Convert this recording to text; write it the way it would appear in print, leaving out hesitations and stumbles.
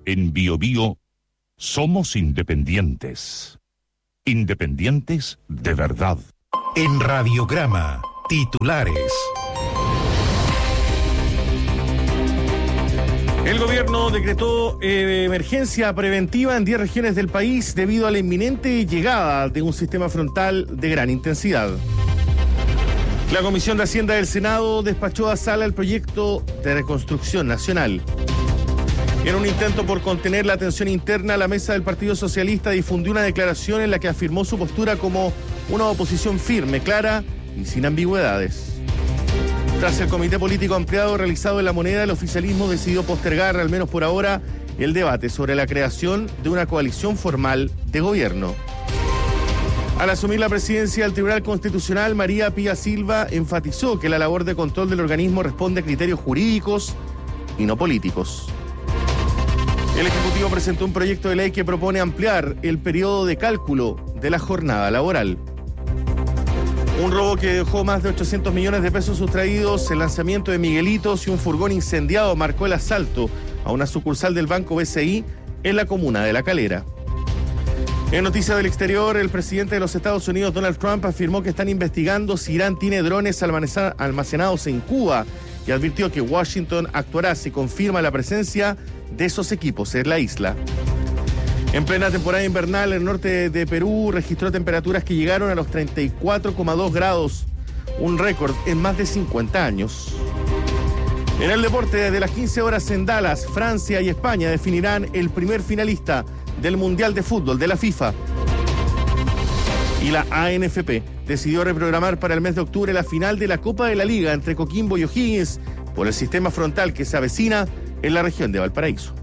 En BioBio somos independientes. Independientes de verdad. En Radiograma, titulares. El gobierno decretó emergencia preventiva en 10 regiones del país debido a la inminente llegada de un sistema frontal de gran intensidad. La Comisión de Hacienda del Senado despachó a sala el proyecto de reconstrucción nacional. En un intento por contener la tensión interna, la mesa del Partido Socialista difundió una declaración en la que afirmó su postura como una oposición firme, clara y sin ambigüedades. Tras el comité político ampliado realizado en La Moneda, el oficialismo decidió postergar, al menos por ahora, el debate sobre la creación de una coalición formal de gobierno. Al asumir la presidencia del Tribunal Constitucional, María Pía Silva enfatizó que la labor de control del organismo responde a criterios jurídicos y no políticos. El Ejecutivo presentó un proyecto de ley que propone ampliar el periodo de cálculo de la jornada laboral. Un robo que dejó más de 800 millones de pesos sustraídos, el lanzamiento de Miguelitos y un furgón incendiado marcó el asalto a una sucursal del Banco BCI en la comuna de La Calera. En noticias del exterior, el presidente de los Estados Unidos, Donald Trump, afirmó que están investigando si Irán tiene drones almacenados en Cuba y advirtió que Washington actuará si confirma la presencia de esos equipos en la isla. En plena temporada invernal, el norte de Perú registró temperaturas que llegaron a los 34,2 grados, un récord en más de 50 años. En el deporte, desde las 15 horas en Dallas, Francia y España definirán el primer finalista del Mundial de Fútbol de la FIFA. Y la ANFP decidió reprogramar para el mes de octubre la final de la Copa de la Liga entre Coquimbo y O'Higgins por el sistema frontal que se avecina en la región de Valparaíso.